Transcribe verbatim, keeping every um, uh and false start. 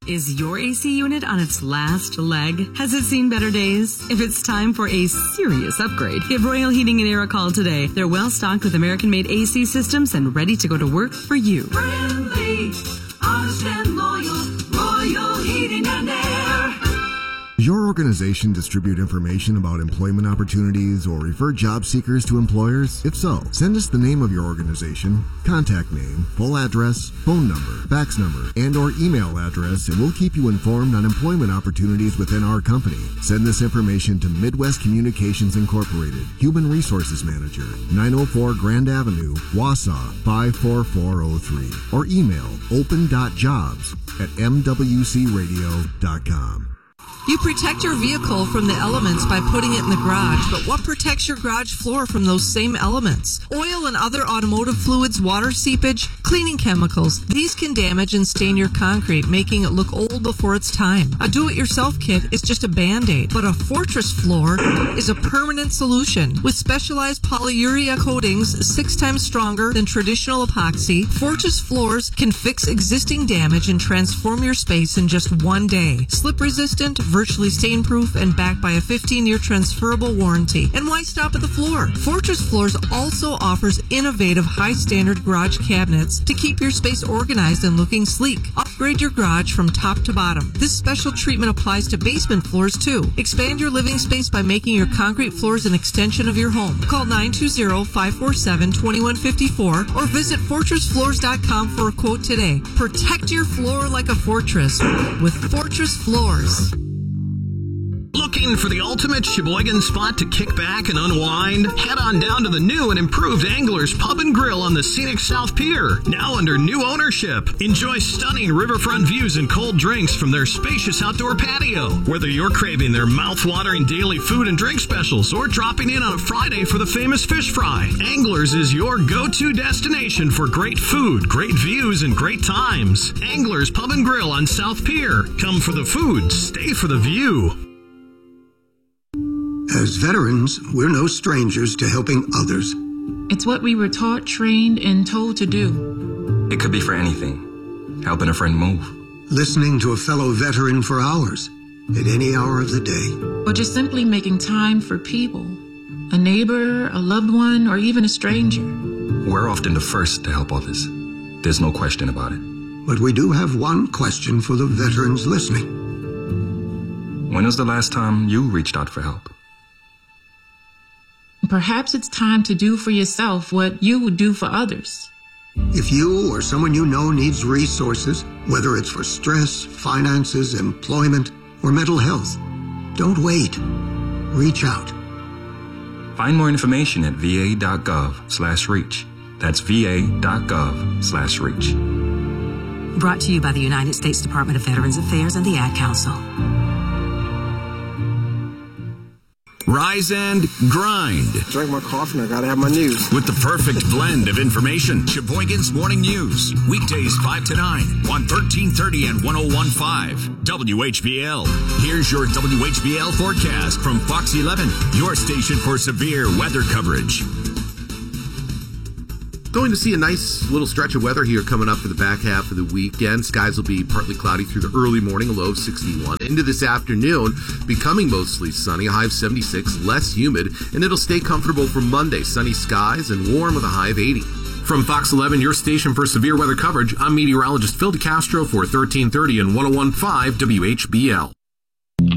Is your A C unit on its last leg? Has it seen better days? If it's time for a serious upgrade, give Royal Heating and Air a call today. They're well stocked with American-made A C systems and ready to go to work for you. Friendly, honest and loyal, Royal Heating and Air. Does your organization distribute information about employment opportunities or refer job seekers to employers? If so, send us the name of your organization, contact name, full address, phone number, fax number, and or email address, and we'll keep you informed on employment opportunities within our company. Send this information to Midwest Communications Incorporated, Human Resources Manager, nine oh four Grand Avenue, Wausau, five four four oh three, or email open dot jobs at m w c radio dot com. You protect your vehicle from the elements by putting it in the garage, but what protects your garage floor from those same elements? Oil and other automotive fluids, water seepage, cleaning chemicals. These can damage and stain your concrete, making it look old before its time. A do-it-yourself kit is just a Band-Aid, but a Fortress floor is a permanent solution. With specialized polyurea coatings six times stronger than traditional epoxy, Fortress floors can fix existing damage and transform your space in just one day. Slip-resistant, virtually stain-proof, and backed by a fifteen-year transferable warranty. And why stop at the floor? Fortress Floors also offers innovative, high-standard garage cabinets to keep your space organized and looking sleek. Upgrade your garage from top to bottom. This special treatment applies to basement floors, too. Expand your living space by making your concrete floors an extension of your home. Call nine two zero, five four seven, two one five four or visit fortress floors dot com for a quote today. Protect your floor like a fortress with Fortress Floors. Looking for the ultimate Sheboygan spot to kick back and unwind? Head on down to the new and improved Anglers Pub and Grill on the scenic South Pier, now under new ownership. Enjoy stunning riverfront views and cold drinks from their spacious outdoor patio. Whether you're craving their mouth-watering daily food and drink specials or dropping in on a Friday for the famous fish fry, Anglers is your go-to destination for great food, great views, and great times. Anglers Pub and Grill on South Pier. Come for the food, stay for the view. As veterans, we're no strangers to helping others. It's what we were taught, trained, and told to do. It could be for anything. Helping a friend move. Listening to a fellow veteran for hours, at any hour of the day. Or just simply making time for people. A neighbor, a loved one, or even a stranger. We're often the first to help others. There's no question about it. But we do have one question for the veterans listening. When was the last time you reached out for help? Perhaps it's time to do for yourself what you would do for others. If you or someone you know needs resources, whether it's for stress, finances, employment, or mental health, don't wait. Reach out. Find more information at va.gov slash reach. That's va.gov slash reach. Brought to you by the United States Department of Veterans Affairs and the Ad Council. Rise and grind. Drink my coffee and I gotta have my news. With the perfect blend of information. Sheboygan's Morning News. Weekdays five to nine on thirteen thirty and one oh one point five W H B L. Here's your W H B L forecast from Fox eleven, your station for severe weather coverage. Going to see a nice little stretch of weather here coming up for the back half of the weekend. Skies will be partly cloudy through the early morning, a low of sixty-one. Into this afternoon, becoming mostly sunny, a high of seventy-six, less humid, and it'll stay comfortable for Monday. Sunny skies and warm with a high of eighty. From Fox eleven, your station for severe weather coverage, I'm meteorologist Phil DeCastro for thirteen thirty and one oh one point five W H B L.